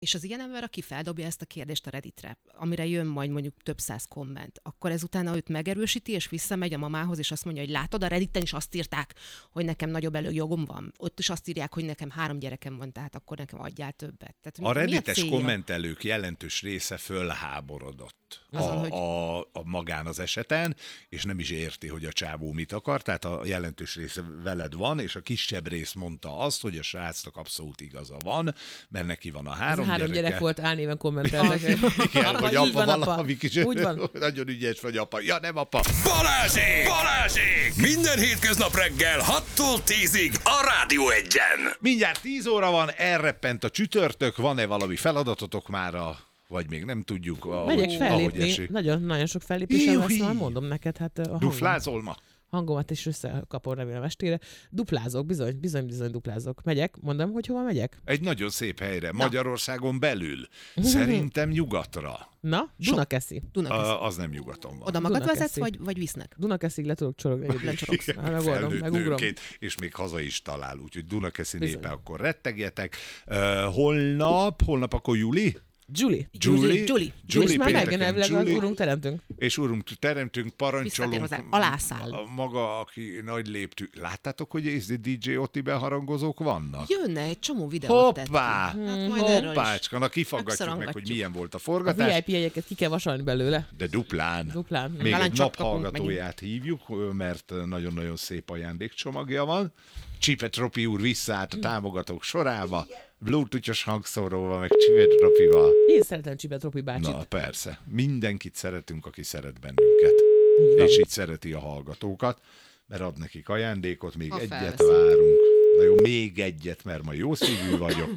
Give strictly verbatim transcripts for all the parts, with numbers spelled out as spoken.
És az ilyen ember, aki feldobja ezt a kérdést a Redditre, amire jön majd mondjuk több száz komment, akkor ez utána őt megerősíti, és visszamegy a mamához, és azt mondja, hogy látod, a Redditen is azt írták, hogy nekem nagyobb előjogom van. Ott is azt írják, hogy nekem három gyerekem van, tehát akkor nekem adjál többet. Tehát a reddites kommentelők jelentős része fölháborodott Azon, a, hogy... a, a magán az eseten, és nem is érti, hogy a csávó mit akar, tehát a jelentős része veled van, és a kisebb rész mondta azt, hogy a srácnak abszolút igaza van, mert neki van a három, három gyereke. gyerek volt, álnéven kommentelnek. Igen, hogy apa valami kis... Úgy van. Nagyon ügyes vagy apa. Ja, nem apa. Balázsék! Balázsék! Minden hétköznap reggel hattól tízig a Rádió Egyen. Mindjárt tíz óra van, elreppent a csütörtök, van-e valami feladatotok már a... vagy még nem tudjuk. Ahogy, Megyek fellépni, nagyon, nagyon sok fellépésem lesz, már mondom neked. Hát a Duflázol ma? Hangomat is összekapom remélem estére. Duplázok, bizony, bizony, bizony duplázok. Megyek, mondom, hogy hova megyek? Egy nagyon szép helyre, Na. Magyarországon belül. Szerintem nyugatra. Na, Dunakeszi. Dunakeszi. A, az nem nyugaton van. Oda magad vezetsz, vagy, vagy visznek? Dunakeszig le tudok csorogni. Nem csorogsz. Felnőtt nőként, és még haza is talál. Úgyhogy Dunakeszi népe, akkor rettegjetek. Uh, holnap, holnap akkor Juli? Julie. Julie. Julie. Julie. És már meggenelvileg az Urunk teremtünk. És Urunk teremtünk, parancsolunk. Alászáll. Maga, aki nagy léptű. Láttátok, hogy ez dé dzsé Oti beharangozók vannak? Jönne, egy csomó videót Hoppá! Hmm, Hoppácska, na kifaggatjuk meg, hogy milyen volt a forgatás. A vé i pé jegyeket ki kell vasalni belőle. De duplán. Duplán. Még egy naphallgatóját hívjuk, mert nagyon-nagyon szép ajándékcsomagja van. Csipet Ropi úr visszaállt a támogatók sorába. Bluetooth-os hangszóróval, meg Csipet Ropival. Én szeretem Csipet Ropi bácsit. Na persze. Mindenkit szeretünk, aki szeret bennünket. Igen. És így szereti a hallgatókat, mert ad nekik ajándékot, még ha egyet felveszem. Várunk. Na jó, még egyet, mert ma jó szívű vagyok.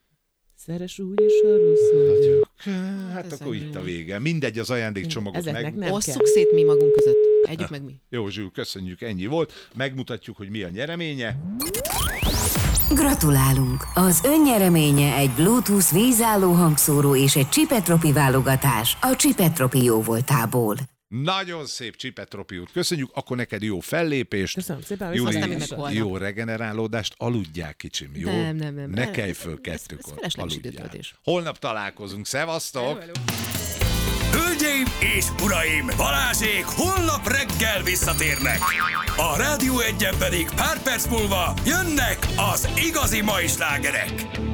Szeres úgy is, ha rosszul vagyok. Hát, hát akkor itt a vége. Mindegy, az ajándékcsomagot meg... Osszuk szét mi magunk között. Együk meg mi. Jó, Zsül, köszönjük, ennyi volt. Megmutatjuk, hogy mi a nyereménye. Gratulálunk! Az önnyereménye egy Bluetooth vízálló hangszóró és egy Csipet Ropi válogatás a Csipet Ropi jóvoltából. Nagyon szép Csipet Ropi út. Köszönjük, akkor neked jó fellépést. Köszönöm szépen. Júli, jó regenerálódást. Aludjál, kicsim, jó? Nem, nem, nem. Ne kelj föl kettőkor. Ez, ez Holnap találkozunk. Szevasztok! Hölgyeim és uraim, Balázsék holnap reggel visszatérnek. A Rádió Egyen pedig pár perc múlva jönnek az igazi mai slágerek.